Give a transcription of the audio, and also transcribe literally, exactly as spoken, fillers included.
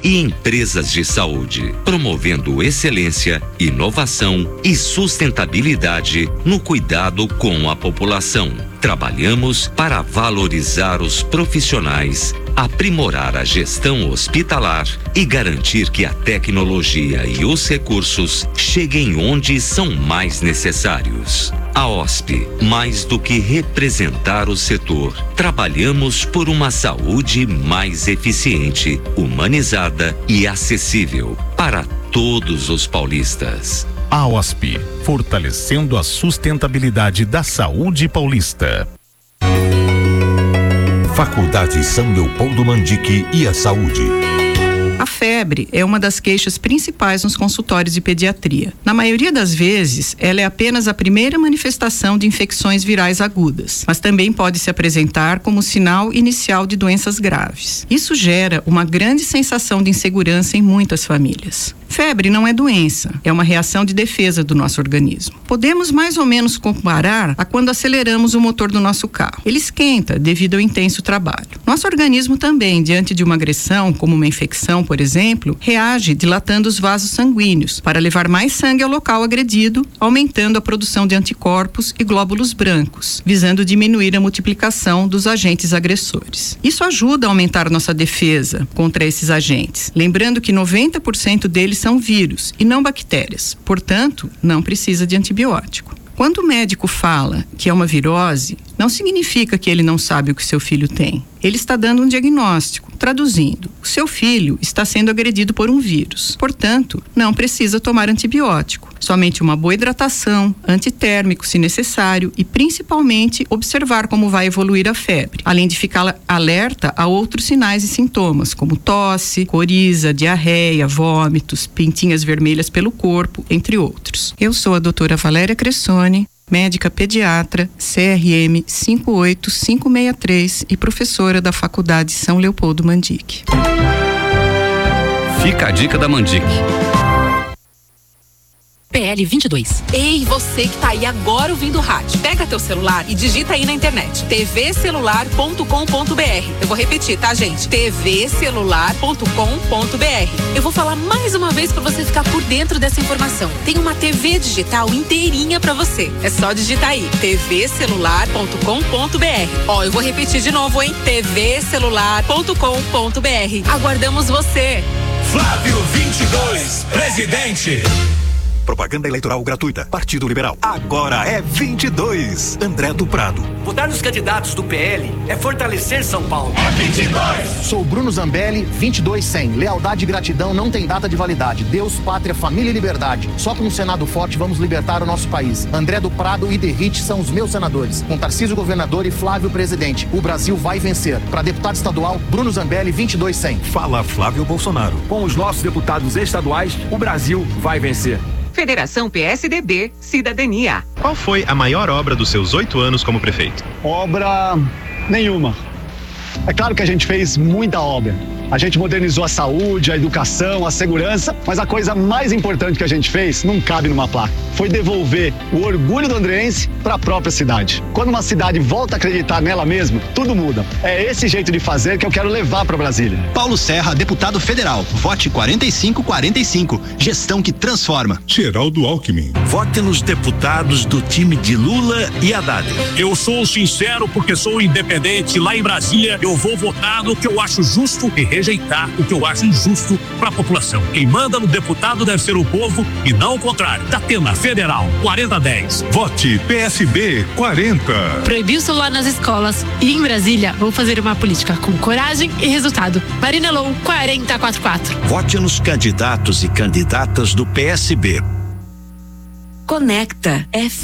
e empresas de saúde, promovendo excelência, inovação e sustentabilidade no cuidado com a população. Trabalhamos para valorizar os profissionais, aprimorar a gestão hospitalar e garantir que a tecnologia e os recursos cheguem onde são mais necessários. A O S P, mais do que representar o setor, trabalhamos por uma saúde mais eficiente, humanizada e acessível para todos os paulistas. A O S P, fortalecendo a sustentabilidade da saúde paulista. Faculdade São Leopoldo Mandique e a Saúde. A febre é uma das queixas principais nos consultórios de pediatria. Na maioria das vezes, ela é apenas a primeira manifestação de infecções virais agudas, mas também pode se apresentar como sinal inicial de doenças graves. Isso gera uma grande sensação de insegurança em muitas famílias. Febre não é doença, é uma reação de defesa do nosso organismo. Podemos mais ou menos comparar a quando aceleramos o motor do nosso carro. Ele esquenta devido ao intenso trabalho. Nosso organismo também, diante de uma agressão, como uma infecção, por exemplo, reage dilatando os vasos sanguíneos para levar mais sangue ao local agredido, aumentando a produção de anticorpos e glóbulos brancos, visando diminuir a multiplicação dos agentes agressores. Isso ajuda a aumentar nossa defesa contra esses agentes, lembrando que noventa por cento deles são vírus e não bactérias, portanto, não precisa de antibiótico. Quando o médico fala que é uma virose, não significa que ele não sabe o que seu filho tem. Ele está dando um diagnóstico. Traduzindo, o seu filho está sendo agredido por um vírus. Portanto, não precisa tomar antibiótico. Somente uma boa hidratação, antitérmico se necessário e principalmente observar como vai evoluir a febre, além de ficar alerta a outros sinais e sintomas, como tosse, coriza, diarreia, vômitos, pintinhas vermelhas pelo corpo, entre outros. Eu sou a doutora Valéria Cressoni, médica pediatra, C R M cinco oito cinco seis três e professora da Faculdade São Leopoldo Mandique. Fica a dica da Mandique. P L vinte e dois. Ei, você que tá aí agora ouvindo o rádio, pega teu celular e digita aí na internet t v celular ponto com ponto b r. Eu vou repetir, tá, gente? t v celular ponto com ponto b r. Eu vou falar mais uma vez pra você ficar por dentro dessa informação. Tem uma T V digital inteirinha pra você. É só digitar aí t v celular ponto com ponto b r. Ó, eu vou repetir de novo, hein? t v celular ponto com ponto b r. Aguardamos você. Flávio vinte e dois, presidente. Propaganda eleitoral gratuita. Partido Liberal. Agora é vinte e dois. André do Prado. Votar nos candidatos do P L é fortalecer São Paulo. É vinte e dois. Sou Bruno Zambelli, vinte e dois cem. Lealdade e gratidão não tem data de validade. Deus, pátria, família e liberdade. Só com um Senado forte vamos libertar o nosso país. André do Prado e Derrite são os meus senadores. Com Tarcísio governador e Flávio presidente. O Brasil vai vencer. Para deputado estadual, Bruno Zambelli, vinte e dois cem. Fala Flávio Bolsonaro. Com os nossos deputados estaduais, o Brasil vai vencer. Federação P S D B, Cidadania. Qual foi a maior obra dos seus oito anos como prefeito? Obra nenhuma. É claro que a gente fez muita obra. A gente modernizou a saúde, a educação, a segurança, mas a coisa mais importante que a gente fez não cabe numa placa. Foi devolver o orgulho do andreense para a própria cidade. Quando uma cidade volta a acreditar nela mesma, tudo muda. É esse jeito de fazer que eu quero levar para Brasília. Paulo Serra, deputado federal. Vote quarenta e cinco quarenta e cinco. Gestão que transforma. Geraldo Alckmin. Vote nos deputados do time de Lula e Haddad. Eu sou sincero porque sou independente. Lá em Brasília, eu vou votar no que eu acho justo e rejeitar o que eu acho injusto para a população. Quem manda no deputado deve ser o povo e não o contrário. Datena Federal quarenta dez. Vote P S B quarenta. Proibir o celular nas escolas e em Brasília vou fazer uma política com coragem e resultado. Marina Lou quarenta quarenta e quatro. Vote nos candidatos e candidatas do P S B. Conecta F